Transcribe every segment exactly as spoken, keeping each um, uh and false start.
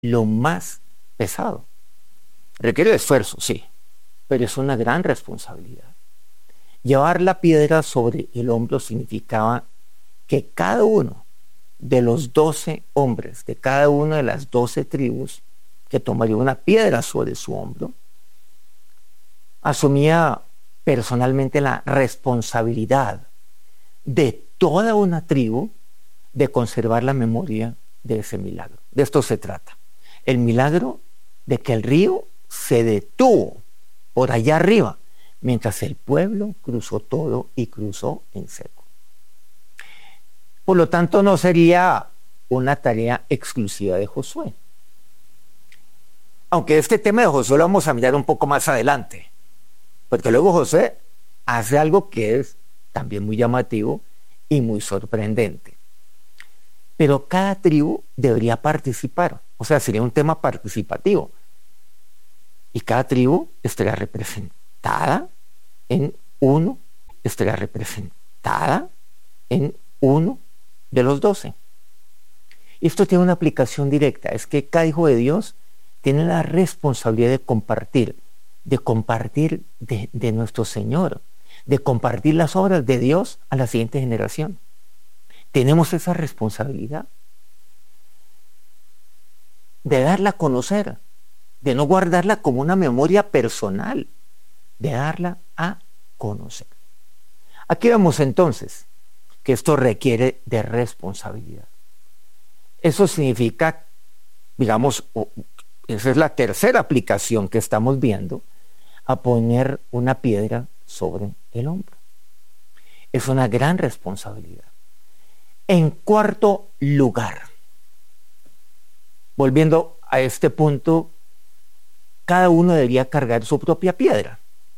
lo más pesado. Requiere esfuerzo, sí, pero es una gran responsabilidad. Llevar la piedra sobre el hombro significaba que cada uno de los doce hombres, de cada una de las doce tribus, que tomaría una piedra sobre su hombro, asumía personalmente la responsabilidad de toda una tribu de conservar la memoria de ese milagro. De esto se trata. El milagro de que el río se detuvo por allá arriba, mientras el pueblo cruzó todo y cruzó en seco. Por lo tanto, no sería una tarea exclusiva de Josué. Aunque este tema de Josué lo vamos a mirar un poco más adelante, porque luego Josué hace algo que es también muy llamativo y muy sorprendente. Pero cada tribu debería participar, o sea, sería un tema participativo. Y cada tribu estaría representada en uno, estaría representada en uno de los doce. Esto tiene una aplicación directa, es que cada hijo de Dios tiene la responsabilidad de compartir, de compartir de, de nuestro Señor, de compartir las obras de Dios a la siguiente generación. Tenemos esa responsabilidad de darla a conocer, de no guardarla como una memoria personal, de darla a conocer. Aquí vemos entonces que esto requiere de responsabilidad. Eso significa, digamos, esa es la tercera aplicación que estamos viendo, a poner una piedra sobre el hombro. Es una gran responsabilidad. En cuarto lugar, volviendo a este punto, cada uno debería cargar su propia piedra.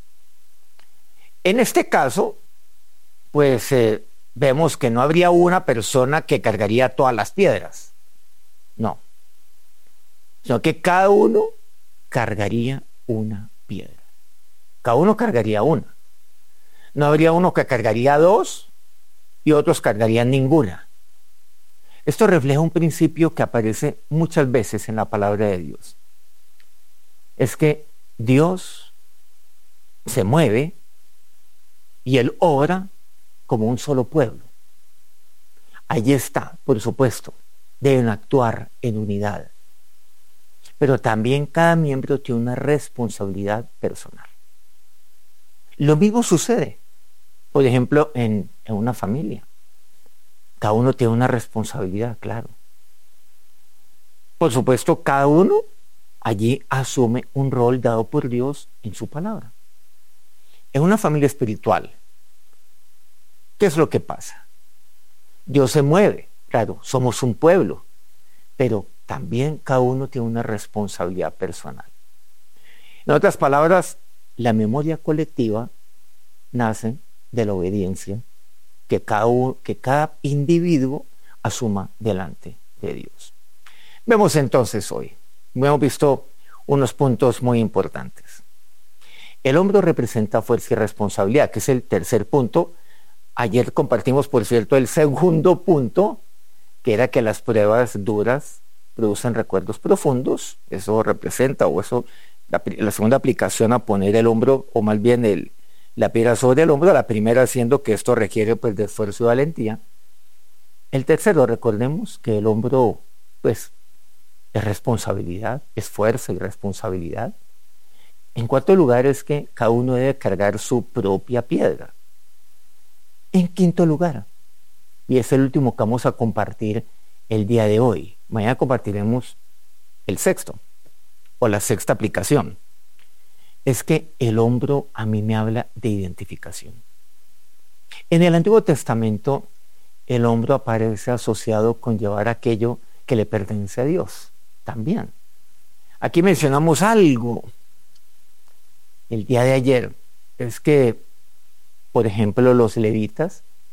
En este caso, pues eh, vemos que no habría una persona que cargaría todas las piedras. No. Sino que cada uno cargaría una piedra. Cada uno cargaría una. No habría uno que cargaría dos y otros cargarían ninguna. Esto refleja un principio que aparece muchas veces en la palabra de Dios. Es que Dios se mueve y Él obra como un solo pueblo. Allí está, por supuesto, deben actuar en unidad. Pero también cada miembro tiene una responsabilidad personal. Lo mismo sucede, por ejemplo, en, en una familia. Cada uno tiene una responsabilidad, claro. Por supuesto, cada uno allí asume un rol dado por Dios en su palabra. En una familia espiritual, ¿qué es lo que pasa? Dios se mueve, claro, somos un pueblo, pero también cada uno tiene una responsabilidad personal. En otras palabras, la memoria colectiva nace de la obediencia que cada, que cada individuo asuma delante de Dios. Vemos entonces hoy, hemos visto unos puntos muy importantes. El hombro representa fuerza y responsabilidad, que es el tercer punto. Ayer compartimos, por cierto, el segundo punto, que era que las pruebas duras producen recuerdos profundos. Eso representa, o eso, la, la segunda aplicación a poner el hombro, o más bien el, la piedra sobre el hombro, la primera siendo que esto requiere pues de esfuerzo y valentía. El tercero, recordemos que el hombro pues es responsabilidad, es fuerza y responsabilidad. En cuarto lugar es que cada uno debe cargar su propia piedra. En quinto lugar, y es el último que vamos a compartir el día de hoy, mañana compartiremos el sexto o la sexta aplicación, es que el hombro a mí me habla de identificación. En el Antiguo Testamento el hombro aparece asociado con llevar aquello que le pertenece a Dios también. Aquí mencionamos algo el día de ayer, es que por ejemplo los levitas